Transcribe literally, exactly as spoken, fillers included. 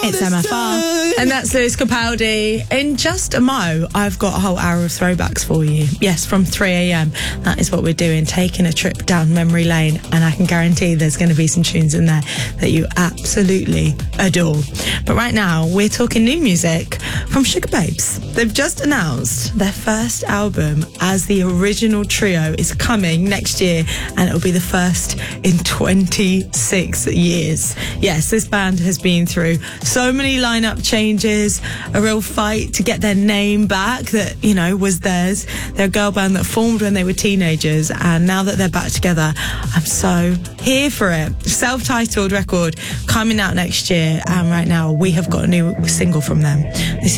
It's M F R. And that's Lewis Capaldi. In just a mo, I've got a whole hour of throwbacks for you. Yes, from three a.m. That is what we're doing, taking a trip down memory lane. And I can guarantee there's going to be some tunes in there that you absolutely adore. But right now, we're talking new music from Sugababes. They've just announced their first album as the original trio is coming next year, and it'll be the first in twenty-six years. Yes, this band has been through so many lineup changes, a real fight to get their name back that, you know, was theirs. They're a girl band that formed when they were teenagers, and now that they're back together, I'm so here for it. Self-titled record coming out next year, and right now we have got a new single from them. This is